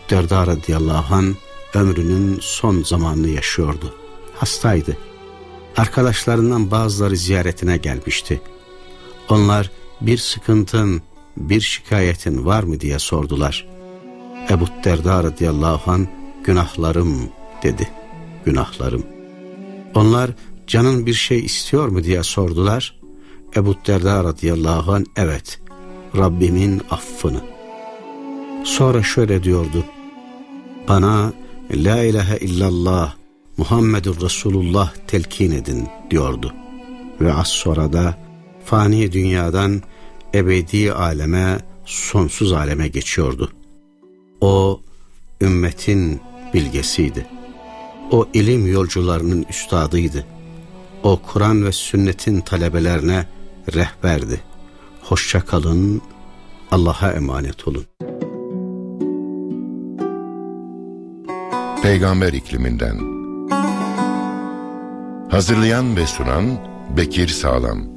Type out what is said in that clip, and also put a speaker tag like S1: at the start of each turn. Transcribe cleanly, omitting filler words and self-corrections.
S1: Derda radıyallahu anh ömrünün son zamanını yaşıyordu. Hastaydı. Arkadaşlarından bazıları ziyaretine gelmişti. Onlar bir sıkıntın, bir şikayetin var mı diye sordular. Ebu Derda radıyallahu anh günahlarım dedi. Günahlarım. Onlar canın bir şey istiyor mu diye sordular. Ebu Derda radıyallahu anh evet, Rabbimin affını. Sonra şöyle diyordu. Bana la ilahe illallah Muhammedur Resulullah telkin edin diyordu. Ve az sonra da fani dünyadan ebedi aleme, sonsuz aleme geçiyordu. O ümmetin bilgesiydi. O ilim yolcularının üstadıydı. O Kur'an ve sünnetin talebelerine rehberdi. Hoşça kalın, Allah'a emanet olun.
S2: Peygamber ikliminden. Hazırlayan ve sunan Bekir Sağlam.